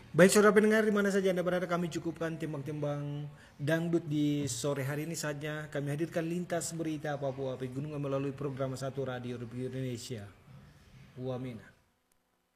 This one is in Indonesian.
Baik saudara pendengar di mana saja Anda berada, kami cukupkan timbang-timbang dangdut di sore hari ini saja. Kami hadirkan lintas berita Papua Pegunungan melalui program Satu Radio Republik Indonesia. Wamena.